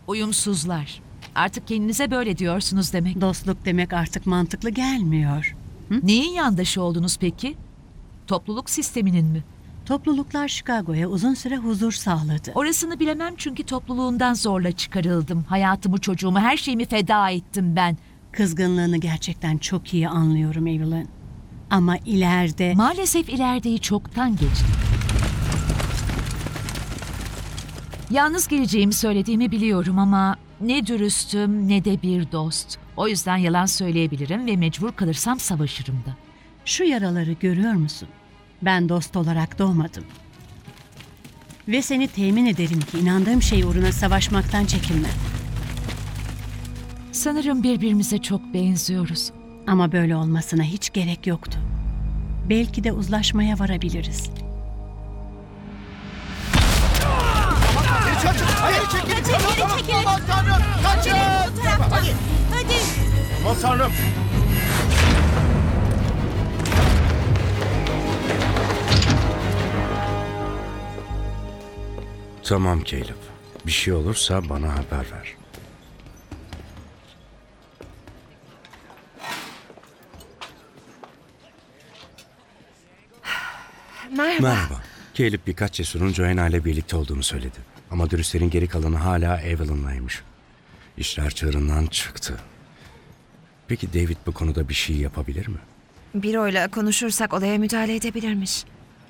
Uyumsuzlar. Artık kendinize böyle diyorsunuz demek. Dostluk demek artık mantıklı gelmiyor. Neyin yandaşı oldunuz peki? Topluluk sisteminin mi? Topluluklar Chicago'ya uzun süre huzur sağladı. Orasını bilemem çünkü topluluğundan zorla çıkarıldım. Hayatımı, çocuğumu, her şeyimi feda ettim ben. Kızgınlığını gerçekten çok iyi anlıyorum Evelyn. Ama ileride... Maalesef ilerideyi çoktan geçtim. Yalnız geleceğimi söylediğimi biliyorum ama ne dürüstüm ne de bir dost. O yüzden yalan söyleyebilirim ve mecbur kalırsam savaşırım da. Şu yaraları görüyor musun? Ben dost olarak doğmadım. Ve seni temin ederim ki inandığım şey uğruna savaşmaktan çekinmem. Sanırım birbirimize çok benziyoruz. Ama böyle olmasına hiç gerek yoktu. Belki de uzlaşmaya varabiliriz. Hayır çekilin. Aman tanrım. Kaçın. Hadi. Aman tanrım. Tamam Caleb. Bir şey olursa bana haber ver. Merhaba. Merhaba. Caleb birkaç cesurun Joanna ile birlikte olduğunu söyledi. Ama dürüstlerin geri kalanı hala Evelyn'laymış. İşler çığırından çıktı. Peki David bu konuda bir şey yapabilir mi? Biro'yla konuşursak olaya müdahale edebilirmiş.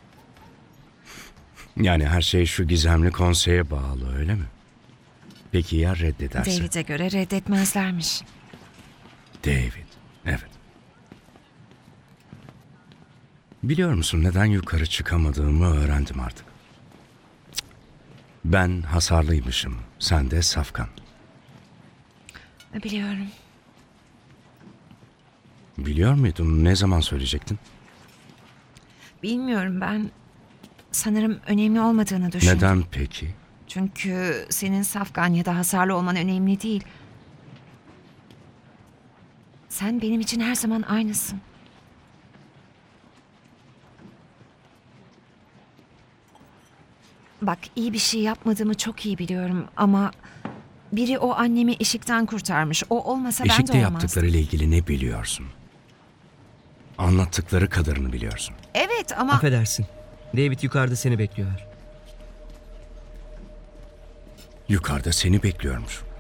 Yani her şey şu gizemli konseye bağlı, öyle mi? Peki ya reddederse? David'e göre reddetmezlermiş. David, evet. Biliyor musun neden yukarı çıkamadığımı öğrendim artık. Ben hasarlıymışım, sen de safkan. Biliyorum. Biliyor muydun, ne zaman söyleyecektin? Bilmiyorum ben. Sanırım önemli olmadığını düşündüm. Neden peki? Çünkü senin safkan ya da hasarlı olman önemli değil. Sen benim için her zaman aynısın. Bak iyi bir şey yapmadığımı çok iyi biliyorum ama biri o annemi eşikten kurtarmış. O olmasa ben de Eşikte olmazdım. yaptıklarıyla ilgili ne biliyorsun? Anlattıkları kadarını biliyorsun. Evet ama Affedersin. David yukarıda seni bekliyor. Yukarıda seni bekliyormuş.